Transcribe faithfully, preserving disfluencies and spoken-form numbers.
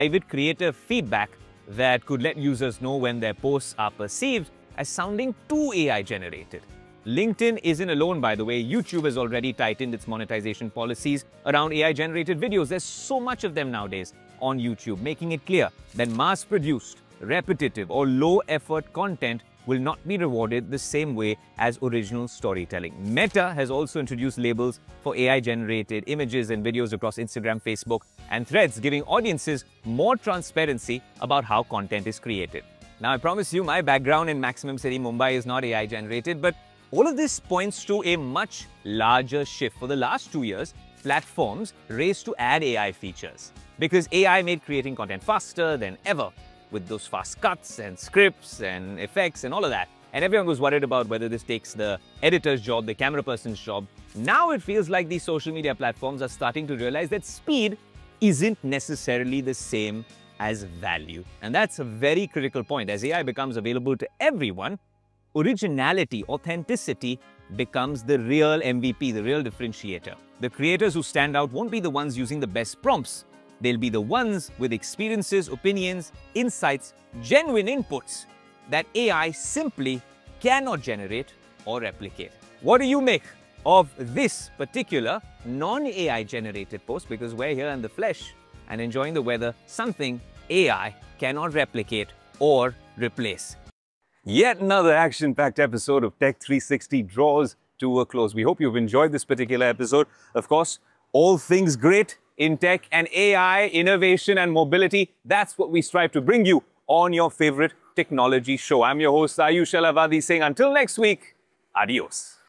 private creator feedback that could let users know when their posts are perceived as sounding too A I generated. LinkedIn isn't alone, by the way. YouTube has already tightened its monetization policies around A I generated videos. There's so much of them nowadays on YouTube, making it clear that mass-produced, repetitive or low-effort content will not be rewarded the same way as original storytelling. Meta has also introduced labels for A I-generated images and videos across Instagram, Facebook, and Threads, giving audiences more transparency about how content is created. Now, I promise you, my background in Maximum City, Mumbai is not A I-generated, but all of this points to a much larger shift. For the last two years, platforms raced to add A I features because A I made creating content faster than ever, with those fast cuts and scripts and effects and all of that. And everyone was worried about whether this takes the editor's job, the camera person's job. Now it feels like these social media platforms are starting to realize that speed isn't necessarily the same as value. And that's a very critical point. As A I becomes available to everyone, originality, authenticity becomes the real M V P, the real differentiator. The creators who stand out won't be the ones using the best prompts. They'll be the ones with experiences, opinions, insights, genuine inputs that A I simply cannot generate or replicate. What do you make of this particular non-A I generated post? Because we're here in the flesh and enjoying the weather, something A I cannot replicate or replace. Yet another action-packed episode of Tech three sixty draws to a close. We hope you've enjoyed this particular episode. Of course, all things great in tech and A I, innovation and mobility, that's what we strive to bring you on your favorite technology show. I'm your host, Ayush Alavadi, saying until next week, adios.